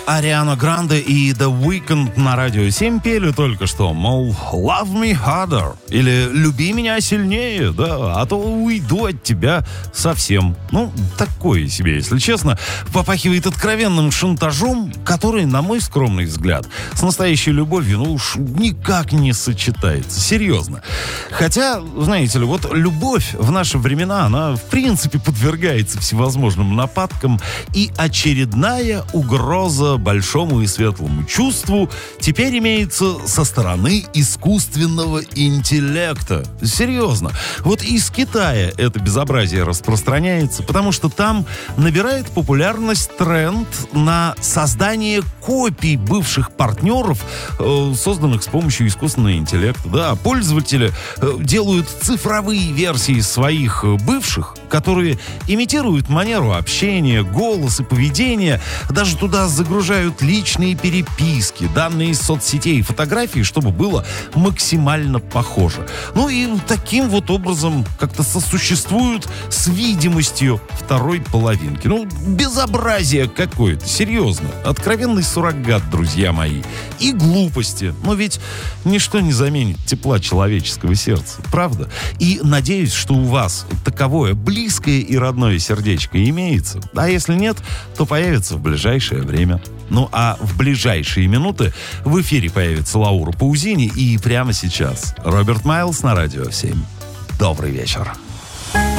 Ариана Гранде и The Weeknd на Радио 7 пели только что, мол, love me harder, или люби меня сильнее, да, а то уйду от тебя совсем. Ну, такое себе, если честно, попахивает откровенным шантажом, который, на мой скромный взгляд, с настоящей любовью, ну уж никак не сочетается, серьезно. Хотя, знаете ли, вот любовь в наши времена, она в принципе подвергается всевозможным нападкам, и очередная угроза большому и светлому чувству теперь имеется со стороны искусственного интеллекта. Серьезно. Вот из Китая это безобразие распространяется, потому что там набирает популярность тренд на создание копий бывших партнеров, созданных с помощью искусственного интеллекта. Да, пользователи делают цифровые версии своих бывших, которые имитируют манеру общения, голос и поведение, даже туда загружают личные переписки, данные из соцсетей, фотографии, чтобы было максимально похоже. Ну и таким вот образом как-то сосуществуют с видимостью второй половинки. Ну, безобразие какое-то, серьезно. Откровенный суррогат, друзья мои. И глупости. Но ведь ничто не заменит тепла человеческого сердца, правда? И надеюсь, что у вас таковое близкое и родное сердечко имеется. А если нет, то появится в ближайшее время. Ну а в ближайшие минуты в эфире появится Лаура Паузини, и прямо сейчас Роберт Майлз на Радио 7. Добрый вечер.